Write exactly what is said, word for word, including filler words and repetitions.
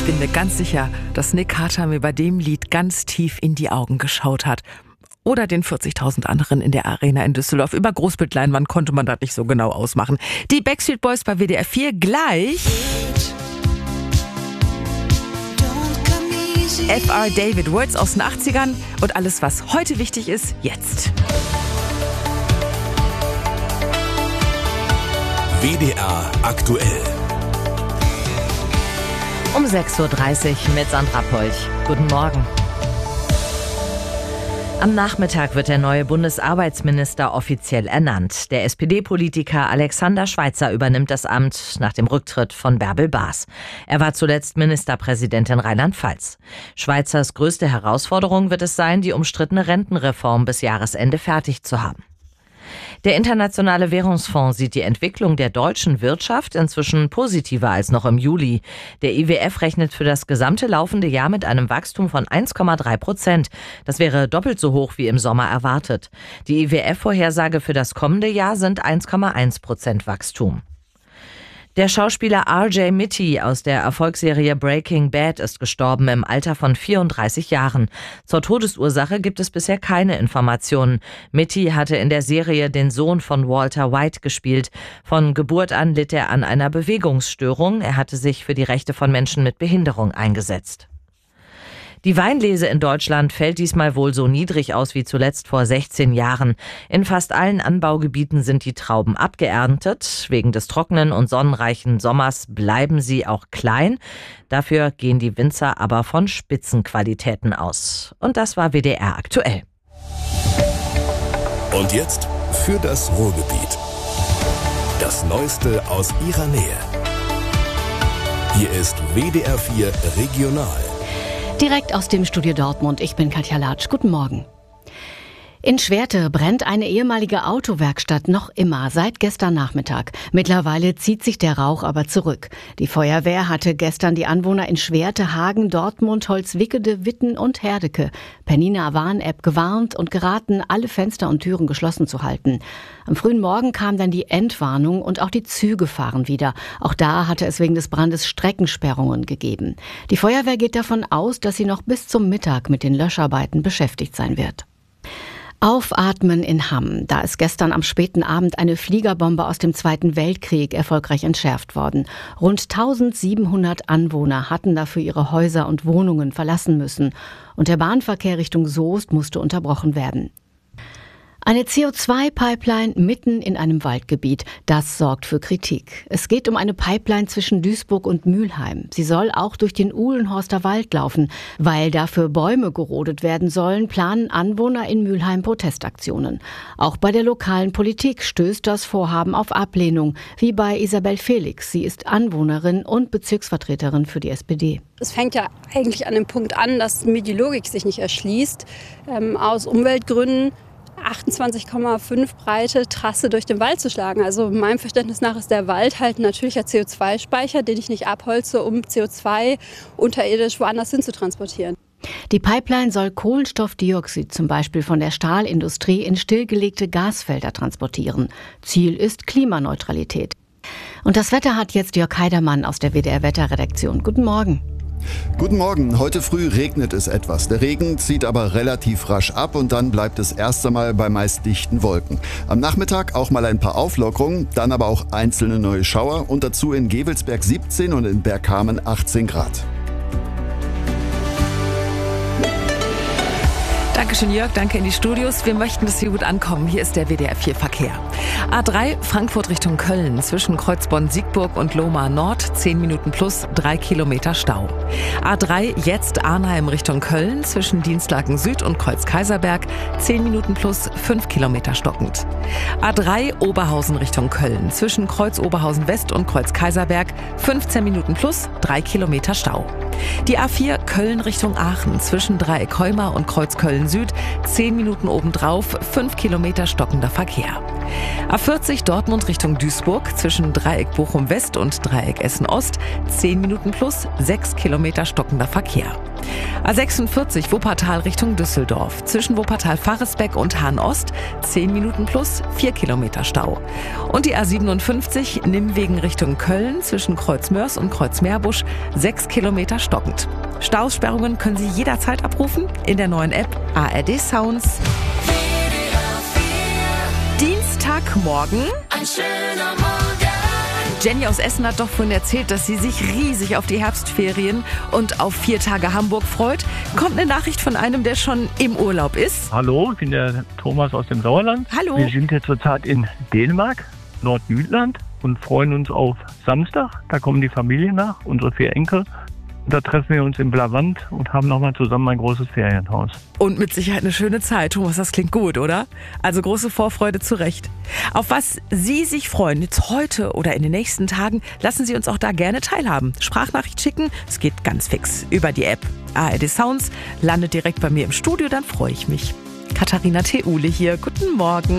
bin mir ganz sicher, dass Nick Carter mir bei dem Lied ganz tief in die Augen geschaut hat. Oder den vierzigtausend anderen in der Arena in Düsseldorf. Über Großbildleinwand konnte man das nicht so genau ausmachen. Die Backstreet Boys bei W D R vier gleich. F R David, Words aus den achtzigern und alles, was heute wichtig ist, jetzt. W D R aktuell. Um sechs Uhr dreißig mit Sandra Polch. Guten Morgen. Am Nachmittag wird der neue Bundesarbeitsminister offiziell ernannt. Der S P D-Politiker Alexander Schweitzer übernimmt das Amt nach dem Rücktritt von Bärbel Baas. Er war zuletzt Ministerpräsident in Rheinland-Pfalz. Schweitzers größte Herausforderung wird es sein, die umstrittene Rentenreform bis Jahresende fertig zu haben. Der Internationale Währungsfonds sieht die Entwicklung der deutschen Wirtschaft inzwischen positiver als noch im Juli. Der I W F rechnet für das gesamte laufende Jahr mit einem Wachstum von eins Komma drei Prozent. Das wäre doppelt so hoch wie im Sommer erwartet. Die I W F-Vorhersage für das kommende Jahr sind eins Komma eins Prozent Wachstum. Der Schauspieler R J Mitte aus der Erfolgsserie Breaking Bad ist gestorben im Alter von vierunddreißig Jahren. Zur Todesursache gibt es bisher keine Informationen. Mitte hatte in der Serie den Sohn von Walter White gespielt. Von Geburt an litt er an einer Bewegungsstörung. Er hatte sich für die Rechte von Menschen mit Behinderung eingesetzt. Die Weinlese in Deutschland fällt diesmal wohl so niedrig aus wie zuletzt vor sechzehn Jahren. In fast allen Anbaugebieten sind die Trauben abgeerntet. Wegen des trockenen und sonnenreichen Sommers bleiben sie auch klein. Dafür gehen die Winzer aber von Spitzenqualitäten aus. Und das war W D R aktuell. Und jetzt für das Ruhrgebiet. Das Neueste aus ihrer Nähe. Hier ist W D R vier Regional. Direkt aus dem Studio Dortmund, ich bin Katja Latsch. Guten Morgen. In Schwerte brennt eine ehemalige Autowerkstatt noch immer seit gestern Nachmittag. Mittlerweile zieht sich der Rauch aber zurück. Die Feuerwehr hatte gestern die Anwohner in Schwerte, Hagen, Dortmund, Holzwickede, Witten und Herdecke per Nina Warn-App gewarnt und geraten, alle Fenster und Türen geschlossen zu halten. Am frühen Morgen kam dann die Endwarnung und auch die Züge fahren wieder. Auch da hatte es wegen des Brandes Streckensperrungen gegeben. Die Feuerwehr geht davon aus, dass sie noch bis zum Mittag mit den Löscharbeiten beschäftigt sein wird. Aufatmen in Hamm. Da ist gestern am späten Abend eine Fliegerbombe aus dem Zweiten Weltkrieg erfolgreich entschärft worden. Rund eintausendsiebenhundert Anwohner hatten dafür ihre Häuser und Wohnungen verlassen müssen. Und der Bahnverkehr Richtung Soest musste unterbrochen werden. Eine C O zwei Pipeline mitten in einem Waldgebiet, das sorgt für Kritik. Es geht um eine Pipeline zwischen Duisburg und Mülheim. Sie soll auch durch den Uhlenhorster Wald laufen. Weil dafür Bäume gerodet werden sollen, planen Anwohner in Mülheim Protestaktionen. Auch bei der lokalen Politik stößt das Vorhaben auf Ablehnung, wie bei Isabel Felix. Sie ist Anwohnerin und Bezirksvertreterin für die S P D. Es fängt ja eigentlich an dem Punkt an, dass mir die Logik sich nicht erschließt, ähm, aus Umweltgründen achtundzwanzig Komma fünf breite Trasse durch den Wald zu schlagen. Also meinem Verständnis nach ist der Wald halt ein natürlicher C O zwei Speicher, den ich nicht abholze, um C O zwei unterirdisch woanders hin zu transportieren. Die Pipeline soll Kohlenstoffdioxid zum Beispiel von der Stahlindustrie in stillgelegte Gasfelder transportieren. Ziel ist Klimaneutralität. Und das Wetter hat jetzt Jörg Heidermann aus der W D R-Wetterredaktion. Guten Morgen. Guten Morgen. Heute früh regnet es etwas. Der Regen zieht aber relativ rasch ab und dann bleibt es erst einmal bei meist dichten Wolken. Am Nachmittag auch mal ein paar Auflockerungen, dann aber auch einzelne neue Schauer und dazu in Gevelsberg siebzehn und in Bergkamen achtzehn Grad. Dankeschön, Jörg. Danke in die Studios. Wir möchten, dass Sie gut ankommen. Hier ist der W D R vier Verkehr. A drei Frankfurt Richtung Köln zwischen Kreuzbonn-Siegburg und Lohmar Nord zehn Minuten plus drei Kilometer Stau. A drei jetzt Arnheim Richtung Köln zwischen Dienstlaken Süd und Kreuz-Kaiserberg zehn Minuten plus fünf Kilometer stockend. A drei Oberhausen Richtung Köln zwischen Kreuz Oberhausen West und Kreuz-Kaiserberg fünfzehn Minuten plus drei Kilometer Stau. Die A vier Köln Richtung Aachen zwischen Dreieck Heumar und Kreuz Köln Süd zehn Minuten obendrauf, fünf Kilometer stockender Verkehr. A vierzig Dortmund Richtung Duisburg zwischen Dreieck Bochum West und Dreieck Essen Ost zehn Minuten plus sechs Kilometer stockender Verkehr. A sechsundvierzig Wuppertal Richtung Düsseldorf. Zwischen Wuppertal-Varresbeck und Hahn-Ost zehn Minuten plus vier Kilometer Stau. Und die A siebenundfünfzig Nimwegen Richtung Köln zwischen Kreuzmörs und Kreuzmeerbusch sechs Kilometer stockend. Stausperrungen können Sie jederzeit abrufen in der neuen App A R D Sounds. Dienstagmorgen. Ein schöner Morgen. Jenny aus Essen hat doch vorhin erzählt, dass sie sich riesig auf die Herbstferien und auf vier Tage Hamburg freut. Kommt eine Nachricht von einem, der schon im Urlaub ist. Hallo, ich bin der Thomas aus dem Sauerland. Hallo. Wir sind jetzt zurzeit in Dänemark, Nordjütland und freuen uns auf Samstag. Da kommen die Familie nach, unsere vier Enkel. Da treffen wir uns in Blavant und haben nochmal zusammen ein großes Ferienhaus. Und mit Sicherheit eine schöne Zeit. Thomas, das klingt gut, oder? Also große Vorfreude zu Recht. Auf was Sie sich freuen, jetzt heute oder in den nächsten Tagen, lassen Sie uns auch da gerne teilhaben. Sprachnachricht schicken, es geht ganz fix über die App A R D Sounds, landet direkt bei mir im Studio, dann freue ich mich. Katharina Theule hier, guten Morgen.